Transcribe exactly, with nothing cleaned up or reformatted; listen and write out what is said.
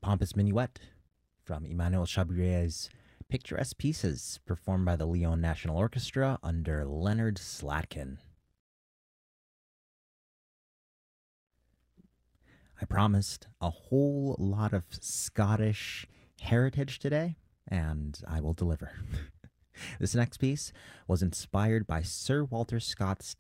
Pompous Minuet from Emmanuel Chabrier's Picturesque Pieces, performed by the Lyon National Orchestra under Leonard Slatkin. I promised a whole lot of Scottish heritage today, and I will deliver. This next piece was inspired by Sir Walter Scott's